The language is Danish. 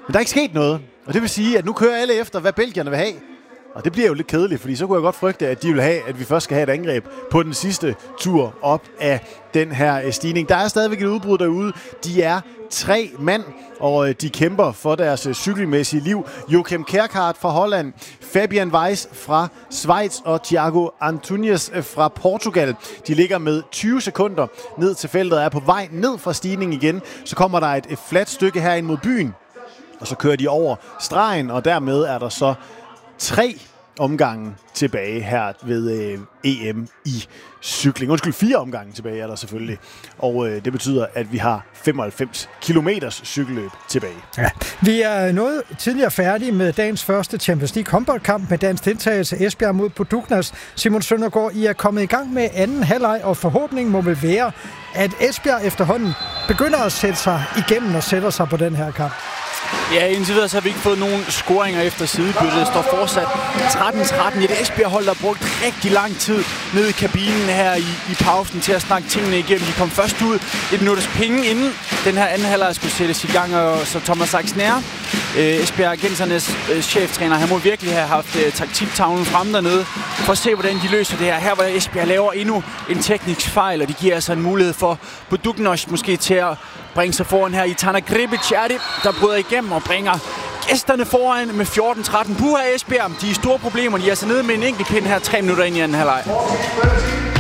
Men der er ikke sket noget, og det vil sige, at nu kører alle efter, hvad belgierne vil have. Og det bliver jo lidt kedeligt, fordi så kunne jeg godt frygte, at de vil have, at vi først skal have et angreb på den sidste tur op af den her stigning. Der er stadigvæk et udbrud derude. De er 3 mand, og de kæmper for deres cykelmæssige liv. Joachim Kerkhardt fra Holland, Fabian Weiss fra Schweiz og Thiago Antunes fra Portugal. De ligger med 20 sekunder ned til feltet og er på vej ned fra stigningen igen. Så kommer der et fladt stykke her ind mod byen, og så kører de over stregen, og dermed er der så 3 omgange tilbage her ved EM i cykling. 4 omgange tilbage er der selvfølgelig. Og det betyder, at vi har 95 kilometers cykelløb tilbage. Ja. Vi er noget tidligere færdige med dagens første Champions League håndboldkamp med dansk deltagelse Esbjerg mod Podugnas. Simon Søndergaard, I er kommet i gang med anden halvleg, og forhåbningen må vel være, at Esbjerg efterhånden begynder at sætte sig igennem og sætter sig på den her kamp. Ja, indtil videre så har vi ikke fået nogen scoringer efter sidebyttet. Det står fortsat 13-13 i et Esbjerg-hold, der har brugt rigtig lang tid nede i kabinen her i pausen til at snakke tingene igennem. De kom først ud et minutters penge, inden den her anden halvleg skulle sættes i gang, og så Thomas Axner, Esbjerg-Gensernes cheftræner, han må virkelig have haft taktiktavlen frem dernede for at se, hvordan de løser det her. Her hvor Esbjerg laver endnu en teknisk fejl, og de giver altså en mulighed for Podugnas måske til at bringe sig foran her i Tana Gribic, er det, der bryder igennem og bringer gæsterne foran med 14-13. Puha Esbjerg, de er store problemer. De er altså nede med en enkelt pind her 3 minutter ind i anden halvleg.